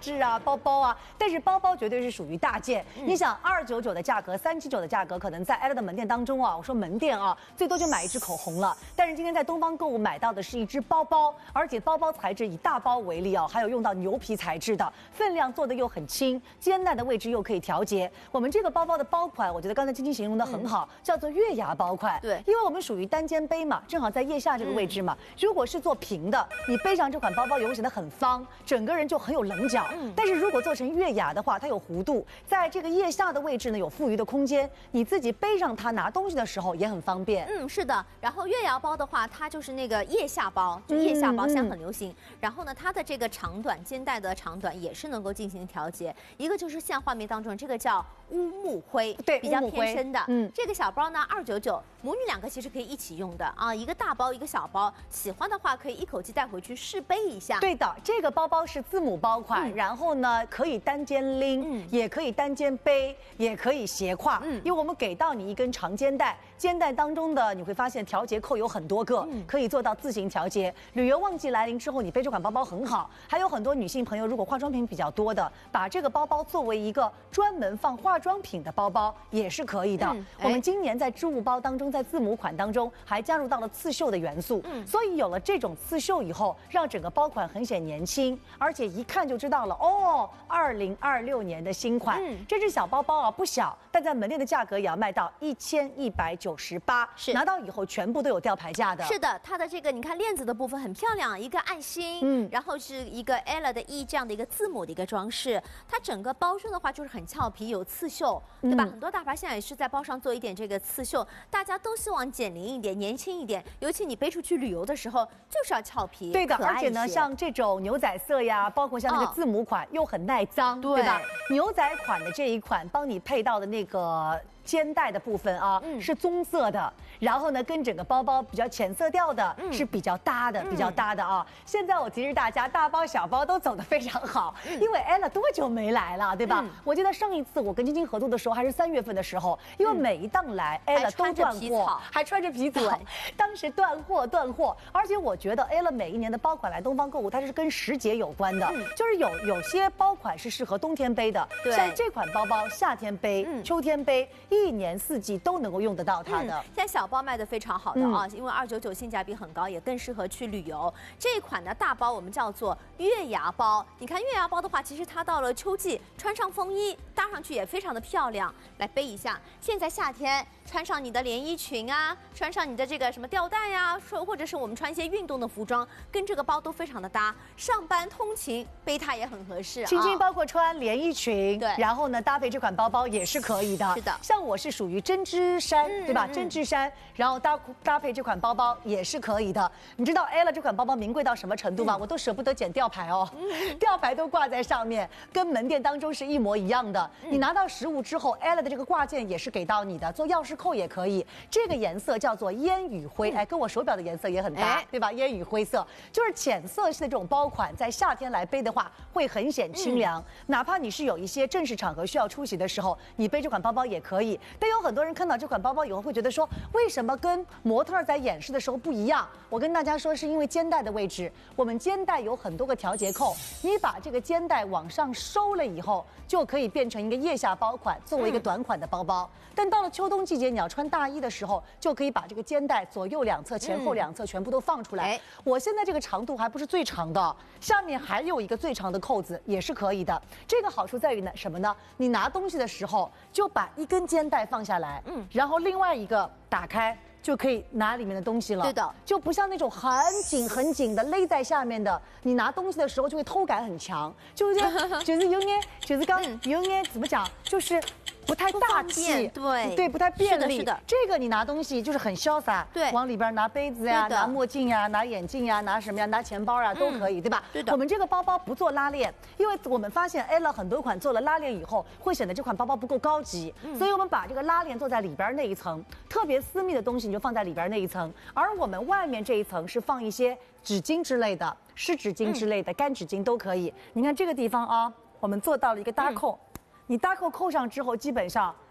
质啊、包包啊，但是包包绝对是属于大件。你想299的价格、379的价格，可能在 Ella 的门店当中啊，我说门店啊，最多就买一支口红了。但是今天在东方购物买到的是一支包包，而且包包材质以大包为例啊，还有用到牛皮材质的，分量做的又很轻，肩带的位置又可以调节。我们这个包包的包款，我觉得刚才晶晶形容的很好，叫做月牙包款。 对， 因为我们属于单肩背嘛，正好在腋下这个位置嘛。如果是做平的，你背上这款包包也会显得很方，整个人就很有棱角。但是如果做成月牙的话，它有弧度，在这个腋下的位置呢有富余的空间，你自己背上它拿东西的时候也很方便。 是的。然后月牙包的话，它就是那个腋下包，就腋下包现在很流行。然后呢，它的这个长短肩带的长短也是能够进行调节。一个就是像画面当中这个叫乌木灰， 对， 比较偏深的。 这个小包呢299，母女两个其实可以一起用的啊，一个大包一个小包，喜欢的话可以一口气带回去试背一下。 对的，这个包包是字母包款，然后呢可以单肩拎，也可以单肩背，也可以斜挎。因为我们给到你一根长肩带，肩带当中的你会发现调节扣有很多个，可以做到自行调节。旅游旺季来临之后，你背这款包包很好。还有很多女性朋友，如果化妆品比较多的，把这个包包作为一个专门放化妆品的包包也是可以的。我们今年在织物包当中，在字母款当中还加入到了刺绣的元素，所以有了这种刺绣以后，让整个包款很显年轻，而且一看就知道了哦，2026年的新款。这只小包包啊不小，但在门店的价格也要卖到1198，是拿到以后全部都有吊牌价的。 是的，它的这个你看链子的部分很漂亮，一个爱心，然后是一个 Ella 的 E 这样的一个字母的一个装饰。它整个包身的话就是很俏皮，有刺绣，对吧？很多大牌现在也是在包上做一点这个刺绣，大家都希望减龄一点、年轻一点，尤其你背出去旅游的时候就是要俏皮。 对的，而且呢，像这种牛仔色呀，包括像那个字母款，又很耐脏，对吧？牛仔款的这一款，帮你配到的那个肩带的部分啊，是棕色的，然后呢，跟整个包包比较浅色调的，是比较搭的，啊。现在我提示大家，大包小包都走得非常好，因为 Ella 多久没来了，对吧？我记得上一次我跟晶晶合作的时候还是3月份的时候，因为每一档来 Ella 都断货，还穿着皮草，当时断货，而且我觉得 Ella 每一年的包款来东方购物，它是跟时节有关的，就是有些包款是适合冬天背的，像这款包包夏天背、秋天背。1年4季都能够用得到它的。 现在小包卖得非常好的啊，因为299性价比很高，也更适合去旅游。这一款的大包我们叫做月牙包。你看月牙包的话，其实它到了秋季穿上风衣搭上去也非常的漂亮，来背一下。现在夏天穿上你的连衣裙啊，穿上你的这个什么吊带呀，或者是我们穿一些运动的服装，跟这个包都非常的搭。上班通勤背它也很合适啊。 青青包括穿连衣裙，对，然后呢搭配这款包包也是可以的。 是的， 像我是属于针织衫，对吧？针织衫，然后搭配这款包包也是可以的。你知道 Ella 这款包包名贵到什么程度吗？我都舍不得剪吊牌哦，吊牌都挂在上面，跟门店当中是一模一样的。你拿到实物之后 ，Ella 的这个挂件也是给到你的，做钥匙扣也可以。这个颜色叫做烟雨灰，跟我手表的颜色也很搭，对吧？烟雨灰色就是浅色系的这种包款，在夏天来背的话会很显清凉。哪怕你是有一些正式场合需要出席的时候，你背这款包包也可以。但有很多人看到这款包包以后会觉得说，为什么跟模特在演示的时候不一样？我跟大家说，是因为肩带的位置，我们肩带有很多个调节扣，你把这个肩带往上收了以后，就可以变成一个腋下包款，作为一个短款的包包。但到了秋冬季节，你要穿大衣的时候，就可以把这个肩带左右两侧、前后两侧全部都放出来。我现在这个长度还不是最长的，下面还有一个最长的扣子，也是可以的。这个好处在于呢什么呢？你拿东西的时候，就把一根肩带放下来，然后另外一个打开。就可以拿里面的东西了， 对的， 就不像那种很紧的勒在下面的，你拿东西的时候就会偷感很强，就是有点怎么讲，就是不太大气，对，不太便利。 是的， 这个你拿东西就是很潇洒， 对， 往里边拿杯子呀，拿墨镜呀，拿眼镜呀，拿什么呀，拿钱包啊都可以，对吧？ 对的。 我们这个包包不做拉链，因为我们发现 Ella 很多款做了拉链以后，会显得这款包包不够高级，所以我们把这个拉链做在里边那一层，特别私密的东西你就放在里边那一层，而我们外面这一层是放一些纸巾之类的、湿纸巾之类的、干纸巾都可以。你看这个地方啊，我们做到了一个搭扣。你搭扣扣上之后，基本上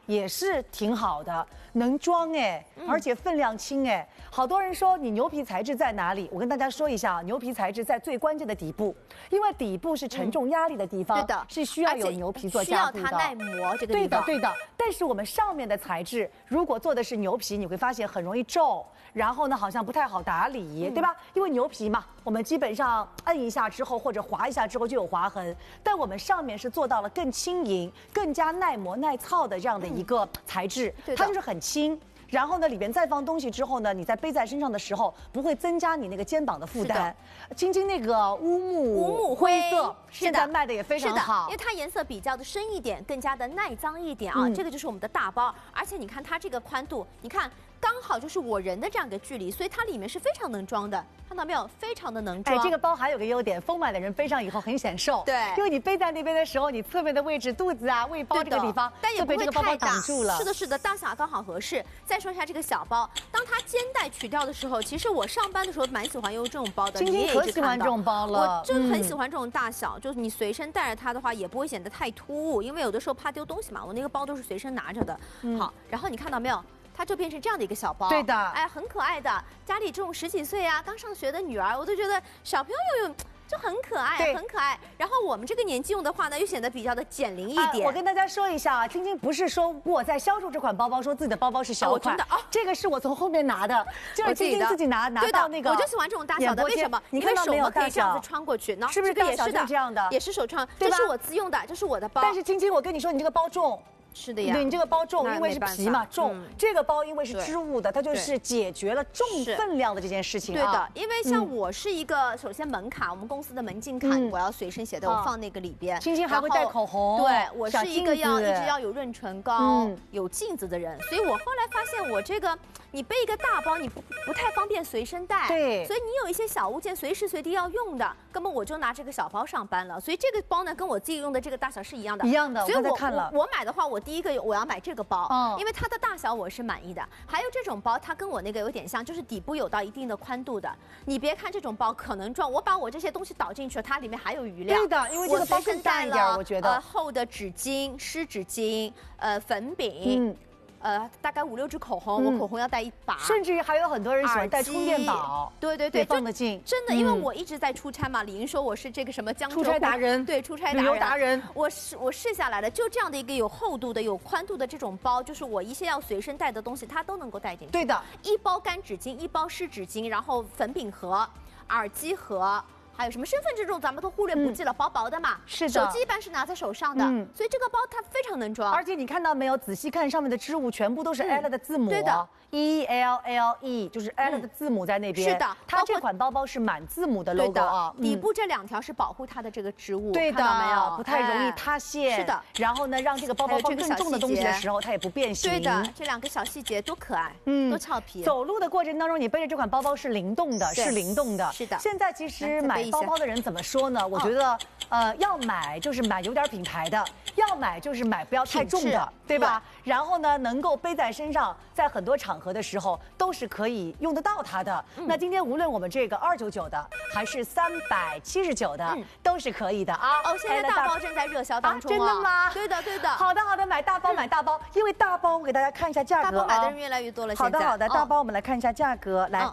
也是挺好的，能装哎，而且分量轻哎。好多人说你牛皮材质在哪里？我跟大家说一下，牛皮材质在最关键的底部，因为底部是承重压力的地方， 对的， 是需要有牛皮做加固的， 需要它耐磨这个地方。 对的。但是我们上面的材质，如果做的是牛皮，你会发现很容易皱，然后呢好像不太好打理，对吧？因为牛皮嘛，我们基本上摁一下之后或者划一下之后就有划痕，但我们上面是做到了更轻盈、更加耐磨耐操的这样的一个材质，它就是很轻。然后呢，里边再放东西之后呢，你在背在身上的时候，不会增加你那个肩膀的负担。晶晶那个乌木灰色，现在卖的也非常好， 因为它颜色比较的深一点，更加的耐脏一点啊。这个就是我们的大包，而且你看它这个宽度，你看刚好就是我人的这样一个距离，所以它里面是非常能装的。看到没有？非常的能装。 这个包还有个优点，丰满的人背上以后很显瘦。 对， 因为你背在那边的时候，你侧面的位置、肚子啊、胃包这个地方， 但也不会这个包包挡住了。 是的，大小刚好合适。再说一下这个小包，当它肩带取掉的时候，其实我上班的时候蛮喜欢用这种包的。 晶晶可喜欢这种包了， 我就很喜欢这种大小，就是你随身带着它的话，也不会显得太突兀，因为有的时候怕丢东西嘛。我那个包都是随身拿着的。好，然后你看到没有？它就变成这样的一个小包， 对的， 哎，很可爱的。家里这种10几岁啊，刚上学的女儿，我都觉得小朋友用就很可爱，很可爱。然后我们这个年纪用的话呢，又显得比较的减龄一点。 我跟大家说一下啊，晶晶不是说过在销售这款包包，说自己的包包是小款，这个是我从后面拿的，就是晶晶自己拿到那个。 我就喜欢这种大小的，为什么？ 你看到没有？ 可以这样子穿过去， 是不是大小是这样的？ 也是手穿，这是我自用的，这是我的包。 但是晶晶，我跟你说，你这个包重。 是的呀， 对你这个包重，因为是皮嘛重，这个包因为是织物的，它就是解决了重分量的这件事情。 对的，因为像我是一个，首先门卡，我们公司的门禁卡我要随身携带，我放那个里边。 晶晶还会带口红， 对我是一个一直要有润唇膏、有镜子的人，所以我后来发现我这个。你背一个大包，你不太方便随身带， 对， 所以你有一些小物件随时随地要用的，根本我就拿这个小包上班了。所以这个包呢，跟我自己用的这个大小是一样的，所以我买的话，我第一个我要买这个包，因为它的大小我是满意的。还有这种包，它跟我那个有点像，就是底部有到一定的宽度的。你别看这种包可能重，我把我这些东西倒进去，它里面还有余量。 对的，因为这个包更大一点，我觉得。 厚的纸巾、湿纸巾、粉饼。大概5、6支口红，我口红要带1把， 甚至于还有很多人喜欢带充电宝， 对， 放得进。 真的，因为我一直在出差嘛，李莹说我是这个什么江浙出差达人， 对，出差旅游达人。 我试下来了，就这样的一个有厚度的、有宽度的这种包，就是我一些要随身带的东西，它都能够带进去。 对的， 一包干纸巾，一包湿纸巾，然后粉饼盒、耳机盒。还有什么身份证这种咱们都忽略不计了，薄薄的嘛。 是的， 手机一般是拿在手上的，所以这个包它非常能装。 而且你看到没有，仔细看上面的织物全部都是 L 的字母， 对的 ，ELLE 就是 L 的字母在那边。 是的， 它这款包包是满字母的 logo 啊。 底部这2条是保护它的这个织物， 对的， 看到没有？ 不太容易塌陷。 是的， 然后呢，让这个包包放更重的东西的时候，它也不变形。 对的，这2个小细节多可爱，多俏皮。 走路的过程当中，你背着这款包包是灵动的，是灵动的。 是的。 现在其实买包包的人怎么说呢？我觉得，要买就是买有点品牌的，要买就是买不要太重的，对吧？然后呢，能够背在身上，在很多场合的时候都是可以用得到它的。那今天无论我们这个299的，还是379的，都是可以的啊。 现在大包正在热销当中真的吗？ 对的。 好的，买大包，买大包，因为大包我给大家看一下价格啊。 大包买的人越来越多了。 好的，大包我们来看一下价格，来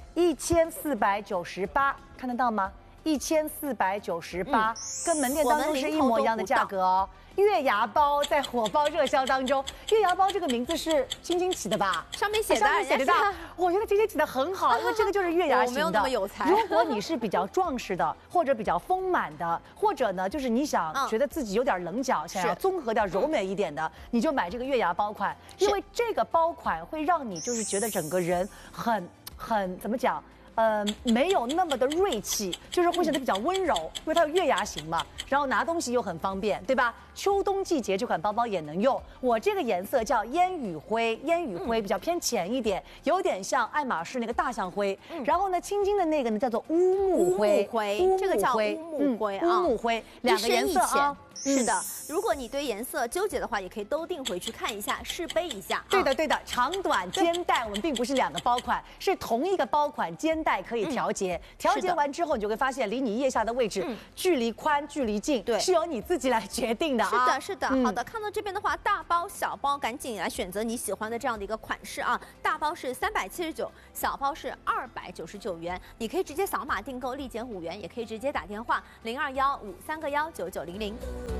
，1498，看得到吗？1498，跟门店当中是一模一样的价格哦。月牙包在火爆热销当中，月牙包这个名字是晶晶起的吧？ 上面写的， 我觉得晶晶起的很好，因为这个就是月牙型的。 我没有那么有才。 如果你是比较壮实的，或者比较丰满的，或者呢，就是你想觉得自己有点棱角，想要综合点柔美一点的，你就买这个月牙包款，因为这个包款会让你就是觉得整个人很怎么讲？没有那么的锐气，就是会显得比较温柔，因为它有月牙形嘛，然后拿东西又很方便，对吧？秋冬季节这款包包也能用。我这个颜色叫烟雨灰，烟雨灰比较偏浅一点，有点像爱马仕那个大象灰。然后呢，青青的那个呢叫做乌木灰， 这个叫乌木灰啊， 乌木灰，2个颜色啊。 是的， 如果你对颜色纠结的话，也可以都订回去看一下，试背一下。 对的，对的，长短肩带我们并不是2个包款，是同一个包款，肩带可以调节。调节完之后，你就会发现离你腋下的位置距离宽、距离近， 对， 是由你自己来决定的啊。 是的，是的。好的，看到这边的话，大包小包，赶紧来选择你喜欢的这样的一个款式啊。大包是379，小包是299元。你可以直接扫码订购，立减5元，也可以直接打电话0215319900。